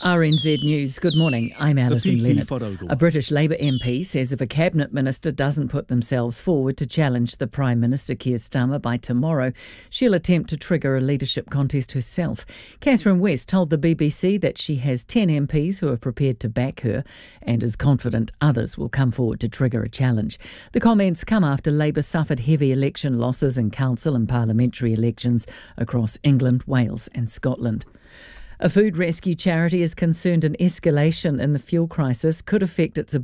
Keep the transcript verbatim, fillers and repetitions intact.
R N Z News. Good morning. I'm Alison Leonard. A British Labour M P says if a cabinet minister doesn't put themselves forward to challenge the Prime Minister Keir Starmer by tomorrow, she'll attempt to trigger a leadership contest herself. Catherine West told the B B C that she has ten M Ps who are prepared to back her and is confident others will come forward to trigger a challenge. The comments come after Labour suffered heavy election losses in council and parliamentary elections across England, Wales and Scotland. A food rescue charity is concerned an escalation in the fuel crisis could affect its